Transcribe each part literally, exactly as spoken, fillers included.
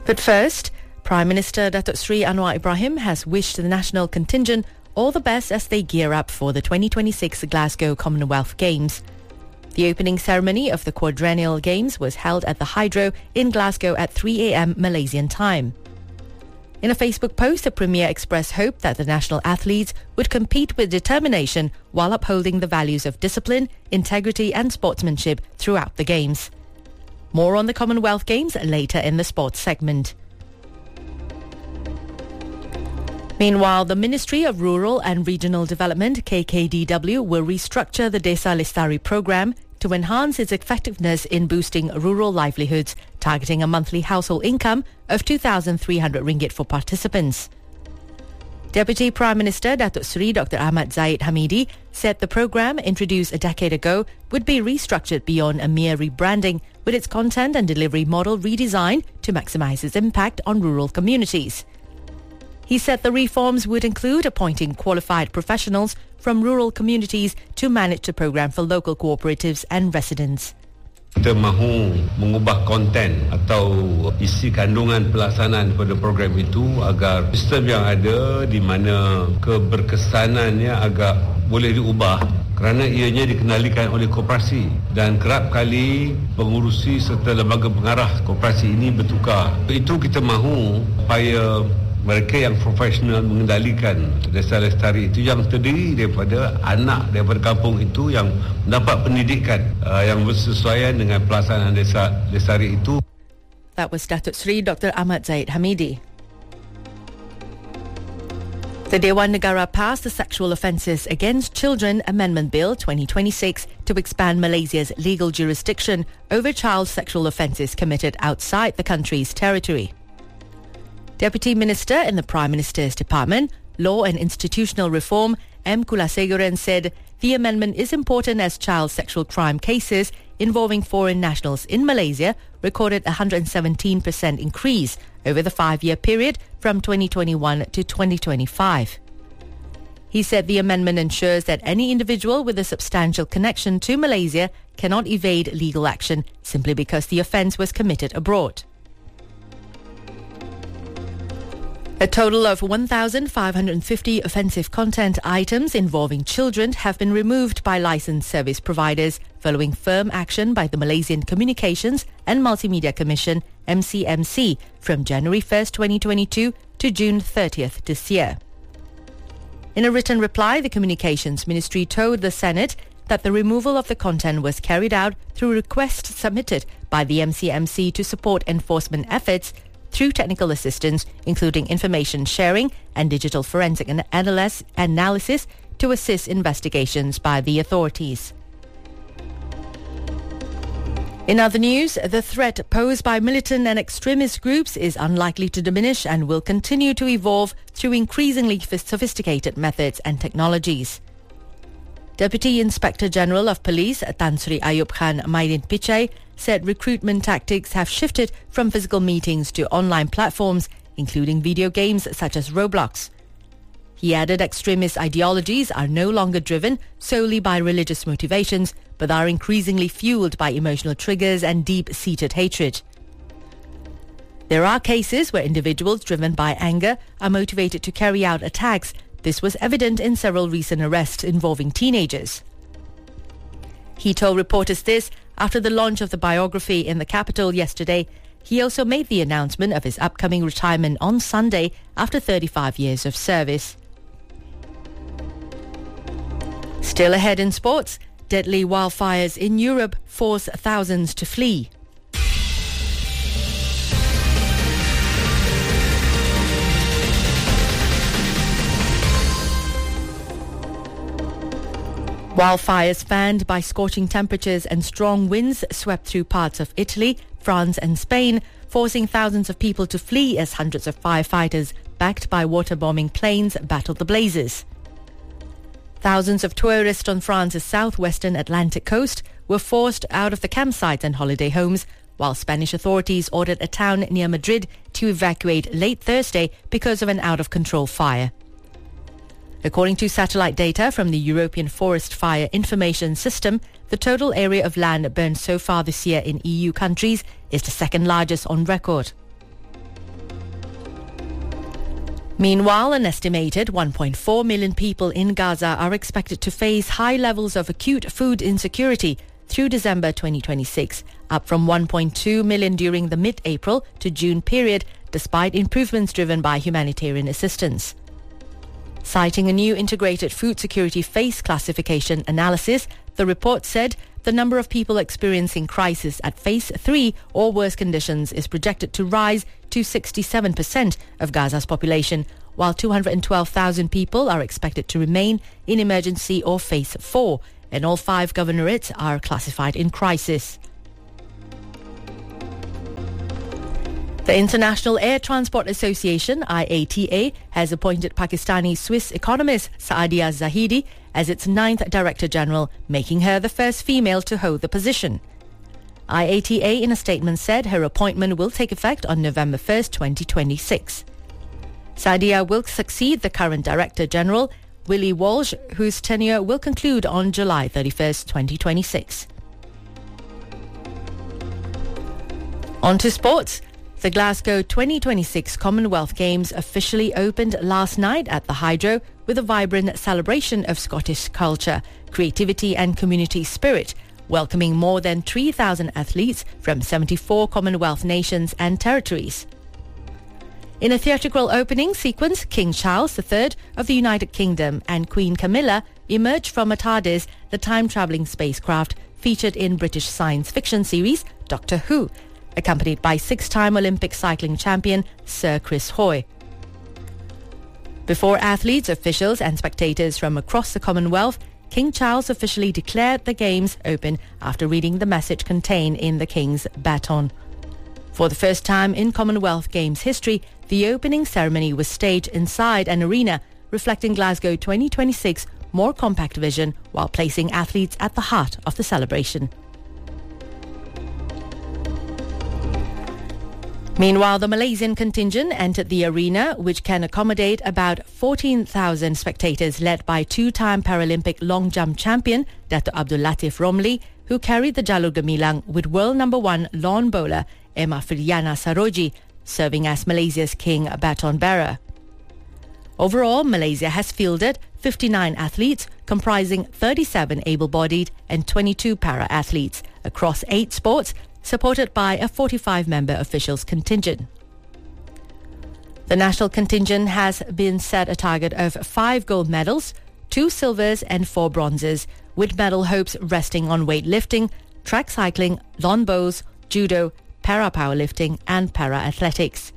But first, Prime Minister Datuk Seri Anwar Ibrahim has wished the national contingent all the best as they gear up for the twenty twenty-six Glasgow Commonwealth Games. The opening ceremony of the quadrennial games was held at the Hydro in Glasgow at three a.m. Malaysian time. In a Facebook post, the Premier expressed hope that the national athletes would compete with determination while upholding the values of discipline, integrity and sportsmanship throughout the Games. More on the Commonwealth Games later in the sports segment. Meanwhile, the Ministry of Rural and Regional Development, K K D W, will restructure the Desa Lestari program to enhance its effectiveness in boosting rural livelihoods, targeting a monthly household income of two thousand three hundred ringgit for participants. Deputy Prime Minister Datuk Seri Doctor Ahmad Zahid Hamidi said the program, introduced a decade ago, would be restructured beyond a mere rebranding, with its content and delivery model redesigned to maximise its impact on rural communities. He said the reforms would include appointing qualified professionals from rural communities to manage the program for local cooperatives and residents. Kita mahu mengubah konten atau isi kandungan pelaksanaan pada program itu agar sistem yang ada di mana keberkesanannya agak boleh diubah kerana ianya dikendalikan oleh koperasi dan kerap kali pengurusi serta lembaga pengarah koperasi ini bertukar. Itu kita mahu supaya mereka yang profesional mengendalikan Desa Lestari itu yang terdiri daripada anak daripada kampung itu yang mendapat pendidikan uh, yang bersesuaian dengan pelaksanaan Desa Lestari itu. That was Datuk Seri Doctor Ahmad Zahid Hamidi. The Dewan Negara passed the Sexual Offences Against Children Amendment Bill twenty twenty-six to expand Malaysia's legal jurisdiction over child sexual offences committed outside the country's territory. Deputy Minister in the Prime Minister's Department, Law and Institutional Reform, M. Kulasegaran, said the amendment is important as child sexual crime cases involving foreign nationals in Malaysia recorded a one hundred seventeen percent increase over the five-year period from twenty twenty-one to twenty twenty-five. He said the amendment ensures that any individual with a substantial connection to Malaysia cannot evade legal action simply because the offence was committed abroad. A total of one thousand five hundred fifty offensive content items involving children have been removed by licensed service providers following firm action by the Malaysian Communications and Multimedia Commission, M C M C, from January first, twenty twenty-two to June thirtieth this year. In a written reply, the Communications Ministry told the Senate that the removal of the content was carried out through requests submitted by the M C M C to support enforcement efforts through technical assistance, including information sharing and digital forensic analysis to assist investigations by the authorities. In other news, the threat posed by militant and extremist groups is unlikely to diminish and will continue to evolve through increasingly sophisticated methods and technologies. Deputy Inspector General of Police Tan Sri Ayub Khan Maidin Pichai said recruitment tactics have shifted from physical meetings to online platforms, including video games such as Roblox. He added extremist ideologies are no longer driven solely by religious motivations, but are increasingly fueled by emotional triggers and deep-seated hatred. There are cases where individuals driven by anger are motivated to carry out attacks. This was evident in several recent arrests involving teenagers. He told reporters this after the launch of the biography in the capital yesterday. He also made the announcement of his upcoming retirement on Sunday after thirty-five years of service. Still ahead in sports, deadly wildfires in Europe force thousands to flee. Wildfires fanned by scorching temperatures and strong winds swept through parts of Italy, France and Spain, forcing thousands of people to flee as hundreds of firefighters backed by water-bombing planes battled the blazes. Thousands of tourists on France's southwestern Atlantic coast were forced out of the campsites and holiday homes, while Spanish authorities ordered a town near Madrid to evacuate late Thursday because of an out-of-control fire. According to satellite data from the European Forest Fire Information System, the total area of land burned so far this year in E U countries is the second largest on record. Meanwhile, an estimated one point four million people in Gaza are expected to face high levels of acute food insecurity through December twenty twenty-six, up from one point two million during the mid-April to June period, despite improvements driven by humanitarian assistance. Citing a new integrated food security phase classification analysis, the report said the number of people experiencing crisis at phase three or worse conditions is projected to rise to sixty-seven percent of Gaza's population, while two hundred twelve thousand people are expected to remain in emergency or phase four, and all five governorates are classified in crisis. The International Air Transport Association, I A T A, has appointed Pakistani-Swiss economist Saadia Zahidi as its ninth Director General, making her the first female to hold the position. I A T A in a statement said her appointment will take effect on November first, twenty twenty-six. Saadia will succeed the current Director General, Willie Walsh, whose tenure will conclude on July thirty-first, twenty twenty-six. On to sports. The Glasgow twenty twenty-six Commonwealth Games officially opened last night at the Hydro with a vibrant celebration of Scottish culture, creativity and community spirit, welcoming more than three thousand athletes from seventy-four Commonwealth nations and territories. In a theatrical opening sequence, King Charles the Third of the United Kingdom and Queen Camilla emerged from a TARDIS, the time-travelling spacecraft featured in British science fiction series Doctor Who, accompanied by six-time Olympic cycling champion Sir Chris Hoy. Before athletes, officials and spectators from across the Commonwealth, King Charles officially declared the Games open after reading the message contained in the King's baton. For the first time in Commonwealth Games history, the opening ceremony was staged inside an arena, reflecting Glasgow twenty twenty-six more compact vision while placing athletes at the heart of the celebration. Meanwhile, the Malaysian contingent entered the arena, which can accommodate about fourteen thousand spectators, led by two-time Paralympic long jump champion Dato' Abdul Latif Romli, who carried the Jalur Gemilang with world number one lawn bowler Emma Firyana Saroji, serving as Malaysia's king baton bearer. Overall, Malaysia has fielded fifty-nine athletes, comprising thirty-seven able-bodied and twenty-two para-athletes across eight sports, supported by a forty-five member officials contingent. The national contingent has been set a target of five gold medals, two silvers and four bronzes, with medal hopes resting on weightlifting, track cycling, lawn bowls, judo, para-powerlifting and para-athletics.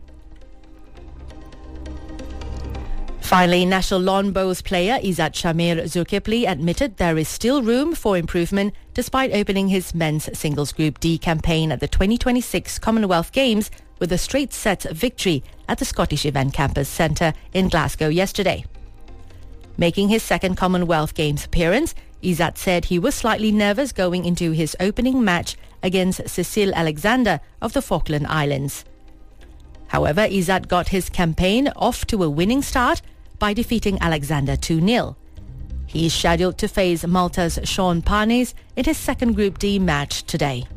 Finally, national lawn bowls player Izzat Shamir Zulkifli admitted there is still room for improvement despite opening his men's singles Group D campaign at the twenty twenty-six Commonwealth Games with a straight sets victory at the Scottish Event Campus Centre in Glasgow yesterday. Making his second Commonwealth Games appearance, Izzat said he was slightly nervous going into his opening match against Cecile Alexander of the Falkland Islands. However, Izzat got his campaign off to a winning start by defeating Alexander two nil. He is scheduled to face Malta's Sean Parnes in his second Group D match today.